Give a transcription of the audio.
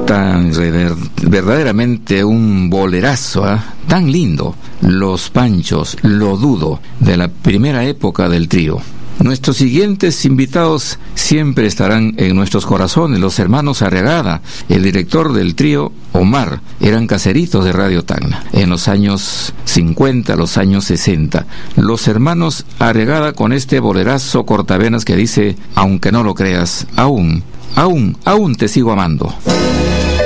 Verdaderamente un bolerazo, tan lindo. Los Panchos, Lo Dudo, de la primera época del trío. Nuestros siguientes invitados siempre estarán en nuestros corazones. Los hermanos Arriagada, el director del trío Omar, eran caseritos de Radio Tacna en los años 50, los años 60. Los hermanos Arriagada con este bolerazo cortavenas que dice: aunque no lo creas, aún te sigo amando.